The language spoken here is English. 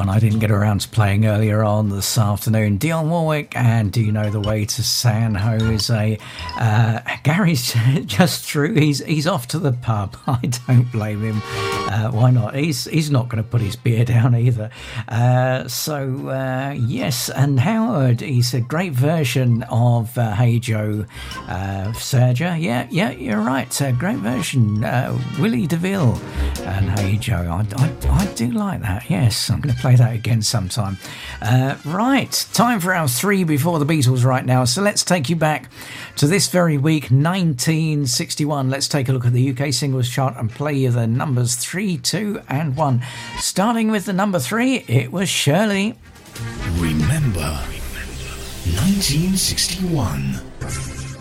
one I didn't get around to playing earlier on this afternoon. Dionne Warwick and Do You Know the Way to San Jose? Gary's just through. He's off to the pub. I don't blame him. Why not? He's not going to put his beer down either. Yes, and Howard, he said, great version of Hey Joe, Sergio. Yeah, you're right. Great version. Willie DeVille and Hey Joe. I do like that. Yes, I'm going to play that again sometime. Right, time for our 3 before the Beatles right now. So let's take you back to this very week, 1961. Let's take a look at the UK singles chart and play you the numbers 3, 2 and 1. Starting with the number 3, it was Shirley. Remember 1961.